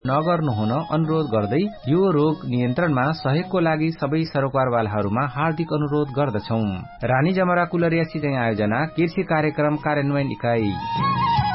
नगर्नुहुन अनुरोध गर्दै यो रोग नियन्त्रणमा सहयोगको लागि सबै सरोकारवालाहरूमा हार्दिक अनुरोध गर्दछौं। रानी जमरा कुलरिया सिंचाई आयोजना कृषि कार्यक्रम कार्यान्वयन इकाई।